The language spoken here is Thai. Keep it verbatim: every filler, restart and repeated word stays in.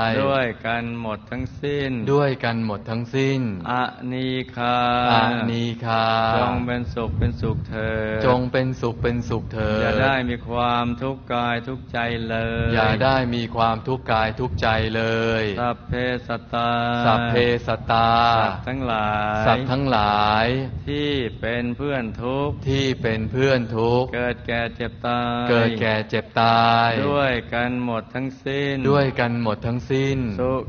ยด้วยกันหมดทั้งสิ้นด้วยกันหมดทั้งสิ้นอนีคาอนีคาจงเป็นสุขเป็นสุขเถิดจงเป็นสุขเป็นสุขเถิดอย่าได้มีความทุกข์กายทุกข์ใจเลยอย่าได้มีความทุกข์กายทุกข์ใจเลยสัพเพสัตตาสัพเพสัตตาสัตว์ทั้งหลายสัตว์ทั้งหลายที่เป็นเพื่อนทุกข์ที่เป็นเพื่อนทุกข์เกิดแก่เจ็บตายเกิดแก่เจ็บตายด้วยกันหมดทั้งสิ้นด้วยกันหมดทั้งสิ้นสุ